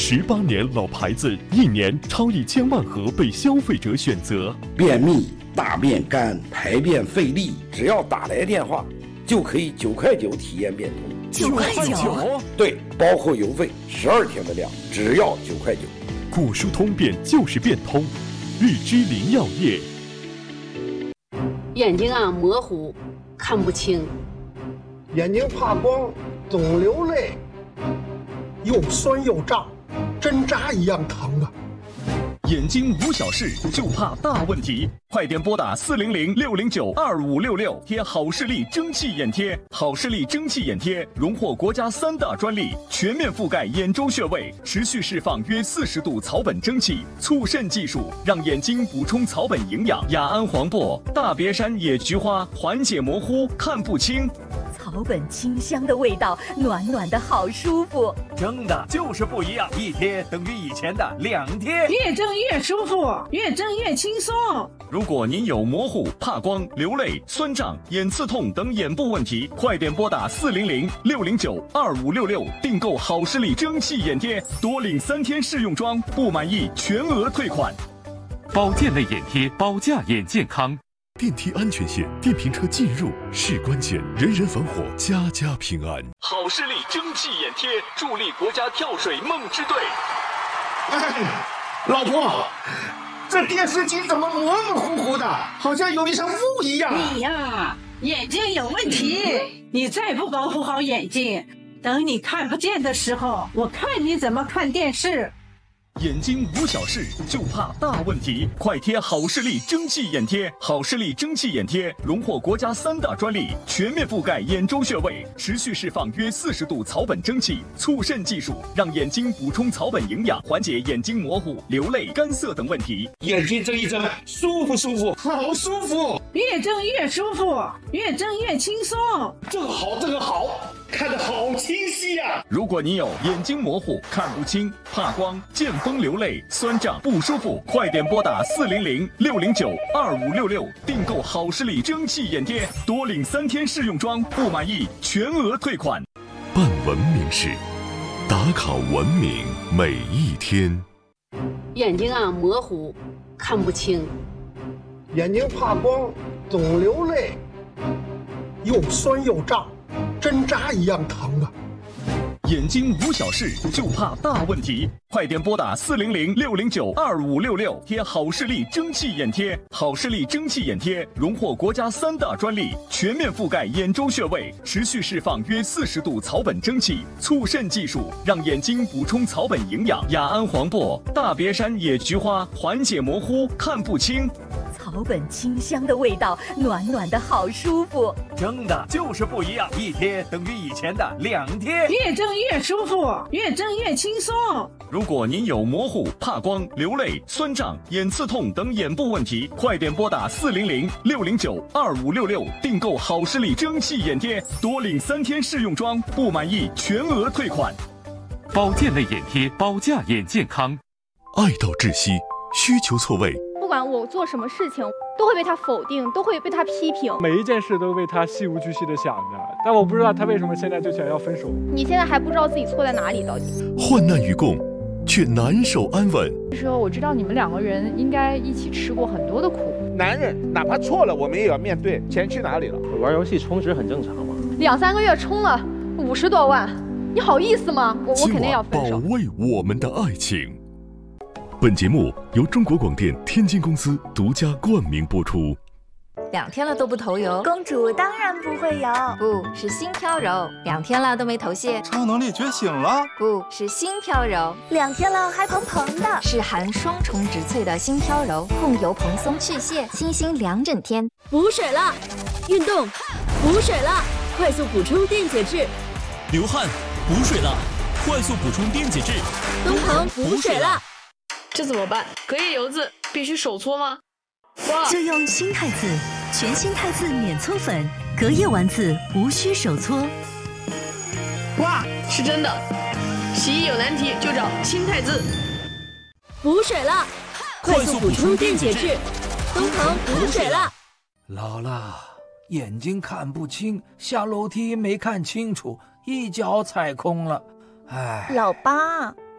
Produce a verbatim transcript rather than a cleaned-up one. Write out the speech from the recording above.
十八年老牌子，一年超一千万盒被消费者选择。 便秘、大便干、排便费力，只要打来电话，就可以九块九体验变通。 九块九？ 对，包括邮费，十二天的量，只要九块九。 果蔬通便就是变通，日之林药业。 眼睛啊模糊，看不清。 眼睛怕光，总流泪，又酸又胀，针扎一样疼啊！ 眼睛无小事，就怕大问题。快点拨打四零零六零九二五六六，贴好视力蒸汽眼贴。好视力蒸汽眼贴荣获国家三大专利，全面覆盖眼周穴位，持续释放约四十度草本蒸汽，促渗技术让眼睛补充草本营养。雅安黄柏、大别山野菊花缓解模糊，看不清。 草本清香的味道，暖暖的好舒服。 蒸的就是不一样，一贴等于以前的两贴， 越蒸越舒服，越蒸越轻松。 如果您有模糊、怕光、流泪、酸胀、眼刺痛等眼部问题，快点拨打四零零六零九二五六六订购好视力蒸汽眼贴，多领三天试用装，不满意全额退款。 保健类眼贴，保驾眼健康。 电梯安全线，电瓶车进入是关键，人人防火，家家平安。 好视力蒸汽眼贴，助力国家跳水梦之队。 哎，老婆，这电视机怎么模模糊糊的，好像有一层雾一样。 你呀，眼睛有问题，你再不保护好眼睛，等你看不见的时候，我看你怎么看电视。 眼睛无小事，就怕大问题。快贴好视力蒸汽眼贴。好视力蒸汽眼贴荣获国家三大专利，全面覆盖眼周穴位，持续释放约四十度草本蒸汽，促渗技术让眼睛补充草本营养，缓解眼睛模糊、流泪、干涩等问题。 眼睛睁一睁，舒服舒服，好舒服。 越睁越舒服，越睁越轻松。 这个好，这个好，看得好清晰呀！ 如果你有眼睛模糊、看不清、怕光、见风流泪、酸胀不舒服，快点拨打四零零六零九二五六六订购好视力蒸汽眼贴，多领三天试用装，不满意全额退款。 办文明事，打卡文明每一天。 眼睛啊模糊，看不清。 眼睛怕光，总流泪，又酸又胀，针扎一样疼啊！ 眼睛无小事，就怕大问题。快点拨打四零零六零九二五六六，贴好视力蒸汽眼贴。好视力蒸汽眼贴荣获国家三大专利，全面覆盖眼周穴位，持续释放约四十度草本蒸汽，促渗技术让眼睛补充草本营养。雅安黄柏、大别山野菊花缓解模糊，看不清。 草本清香的味道，暖暖的好舒服。 蒸的就是不一样，一贴等于以前的两贴， 越蒸越舒服，越蒸越轻松。 如果您有模糊、怕光、流泪、酸胀、眼刺痛等眼部问题，快点拨打四零零六零九二五六六订购好视力蒸汽眼贴，多领三天试用装，不满意全额退款。 保健类眼贴，保驾眼健康。 爱到窒息，需求错位。 不管我做什么事情，都会被他否定，都会被他批评， 每一件事都为他细无巨细的想着，但我不知道他为什么现在就想要分手。 你现在还不知道自己错在哪里，到底患难与共，却难守安稳。 说我知道你们两个人应该一起吃过很多的苦。 男人哪怕错了，我们也要面对。钱去哪里了？ 玩游戏充值很正常嘛。 两三个月充了五十多万，你好意思吗？我我肯定要分手。 保卫我们的爱情。本节目由中国广电天津公司独家冠名播出。 两天了都不头油， 公主当然不会油， 不是心飘柔。两天了都没头屑， 超能力觉醒了， 不是心飘柔。 两天了还蓬蓬的， 是含双重植萃的心飘柔，控油蓬松去屑，清新两整天。 补水了，运动，补水了，快速补充电解质。 流汗，补水了，快速补充电解质。 东鹏补水了。 这怎么办？隔夜油渍必须手搓吗？ 就用新汰渍，全新汰渍免搓粉，隔夜丸子无需手搓。 哇，是真的！洗衣有难题就找新汰渍。 补水了，快速补充电解质。东鹏补水了。 老了，眼睛看不清，下楼梯没看清楚，一脚踩空了。哎， 老八。